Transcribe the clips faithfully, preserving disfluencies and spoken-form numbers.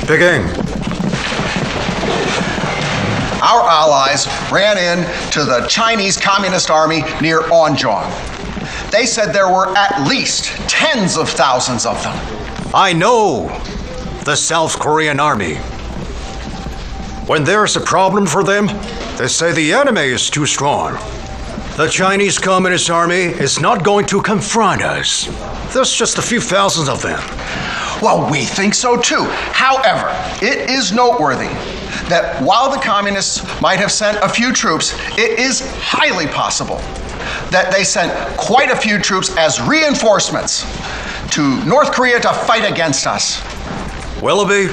Begin. Our allies ran in to the Chinese Communist Army near Onjong. They said there were at least tens of thousands of them. I know the South Korean army. When there's a problem for them, they say the enemy is too strong. The Chinese Communist Army is not going to confront us. There's just a few thousands of them. Well, we think so too. However, it is noteworthy that while the communists might have sent a few troops, it is highly possible that they sent quite a few troops as reinforcements to North Korea to fight against us. Willoughby?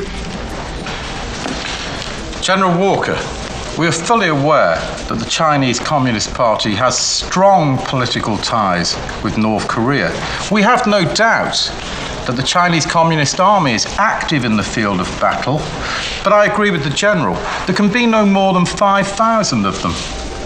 General Walker, we are fully aware that the Chinese Communist Party has strong political ties with North Korea. We have no doubt that the Chinese Communist Army is active in the field of battle, but I agree with the General. There can be no more than five thousand of them.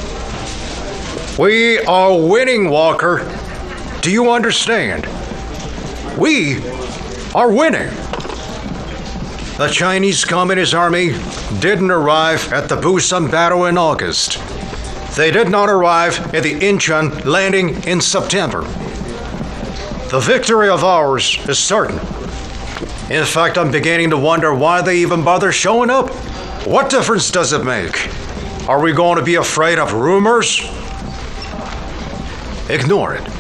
We are winning, Walker. Do you understand? We are winning. The Chinese Communist Army didn't arrive at the Busan battle in August. They did not arrive at the Incheon landing in September. The victory of ours is certain. In fact, I'm beginning to wonder why they even bother showing up. What difference does it make? Are we going to be afraid of rumors? Ignore it.